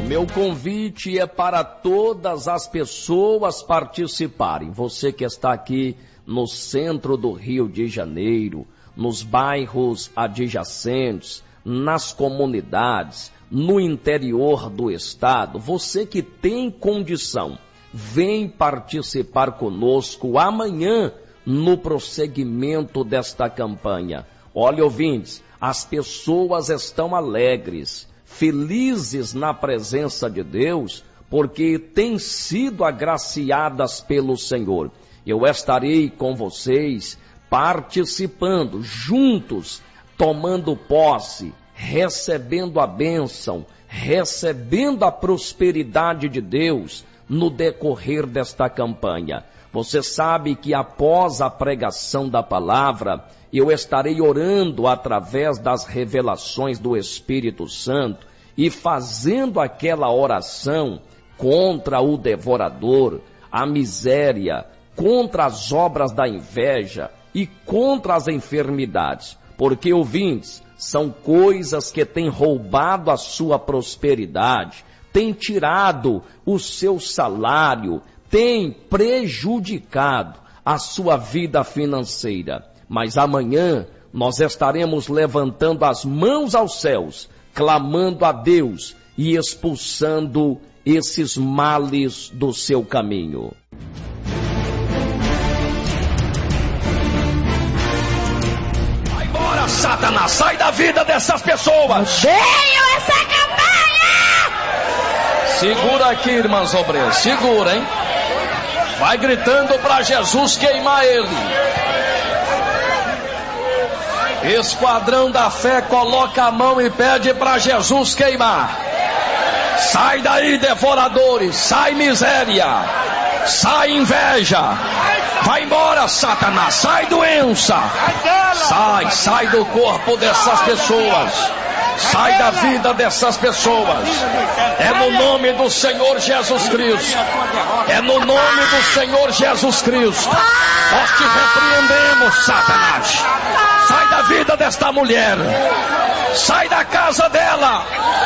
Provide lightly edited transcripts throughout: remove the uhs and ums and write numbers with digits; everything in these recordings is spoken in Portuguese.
meu convite é para todas as pessoas participarem. Você que está aqui no centro do Rio de Janeiro, nos bairros adjacentes, nas comunidades, no interior do estado, você que tem condição, vem participar conosco amanhã no prosseguimento desta campanha. Olha, ouvintes, as pessoas estão alegres, felizes na presença de Deus, porque têm sido agraciadas pelo Senhor. Eu estarei com vocês participando, juntos, tomando posse, recebendo a bênção, recebendo a prosperidade de Deus no decorrer desta campanha. Você sabe que após a pregação da palavra, eu estarei orando através das revelações do Espírito Santo e fazendo aquela oração contra o devorador, a miséria, contra as obras da inveja e contra as enfermidades. Porque, ouvintes, são coisas que têm roubado a sua prosperidade, têm tirado o seu salário, têm prejudicado a sua vida financeira. Mas amanhã nós estaremos levantando as mãos aos céus, clamando a Deus e expulsando esses males do seu caminho. Vai embora, Satanás, sai da vida dessas pessoas. Odeio essa campanha! Segura aqui, irmãs obreiras, segura, hein? Vai gritando para Jesus queimar ele. Esquadrão da fé, coloca a mão e pede para Jesus queimar. Sai daí, devoradores, sai miséria, sai inveja. Vai embora, Satanás, sai doença. Sai do corpo dessas pessoas. Sai da vida dessas pessoas. É no nome do Senhor Jesus Cristo. É no nome do Senhor Jesus Cristo. Nós te repreendemos, Satanás. Sai da vida desta mulher. Sai da casa dela.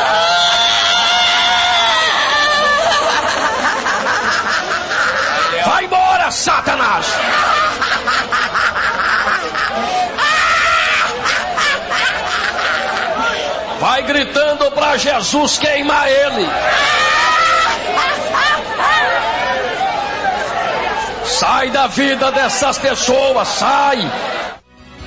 Vai embora, Satanás. Vai gritando para Jesus queimar ele. Sai da vida dessas pessoas, sai.